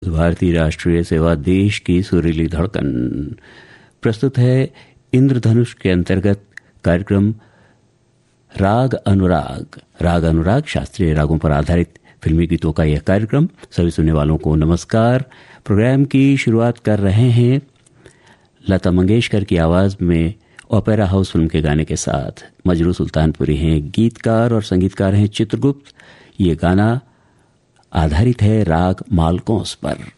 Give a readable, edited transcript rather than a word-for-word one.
भारतीय राष्ट्रीय सेवा, देश की सुरीली धड़कन। प्रस्तुत है इंद्रधनुष के अंतर्गत कार्यक्रम राग अनुराग। राग अनुराग शास्त्रीय रागों पर आधारित फिल्मी गीतों का यह कार्यक्रम। सभी सुनने वालों को नमस्कार। प्रोग्राम की शुरुआत कर रहे हैं लता मंगेशकर की आवाज में ओपेरा हाउस फिल्म के गाने के साथ। मजरू सुल्तानपुरी हैं गीतकार और संगीतकार हैं चित्रगुप्त। ये गाना आधारित है राग मालकोंस पर।